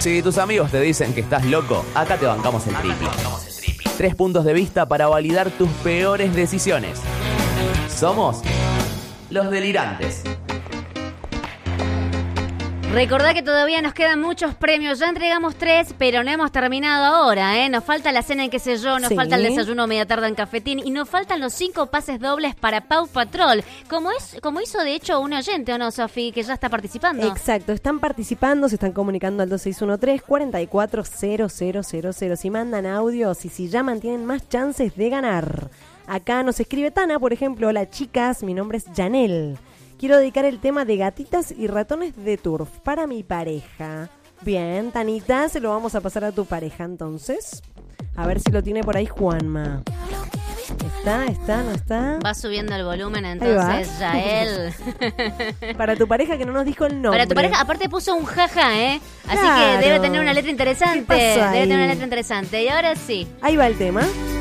Si tus amigos te dicen que estás loco, acá te bancamos el triple. 3 puntos de vista para validar tus peores decisiones. Somos los delirantes. Recordá que todavía nos quedan muchos premios. Ya entregamos 3, pero no hemos terminado ahora, ¿eh? Nos falta la cena en qué sé yo, nos falta el desayuno media tarde en cafetín y nos faltan los 5 pases dobles para Paw Patrol. Como hizo de hecho un oyente, ¿o no, Sofi? Que ya está participando. Exacto, están participando, se están comunicando al 2613-440000. Si mandan audios y si llaman tienen más chances de ganar. Acá nos escribe Tana, por ejemplo. Hola chicas, mi nombre es Janel. Quiero dedicar el tema de gatitas y ratones de turf para mi pareja. Bien, Tanita, se lo vamos a pasar a tu pareja entonces. A ver si lo tiene por ahí Juanma. ¿Está? ¿No está? Va subiendo el volumen entonces, Yael. Para tu pareja que no nos dijo el nombre. Para tu pareja, aparte puso un jaja, ¿eh? Así Claro. que debe tener una letra interesante. ¿Qué pasó ahí? Debe tener una letra interesante. Y ahora sí. Ahí va el tema.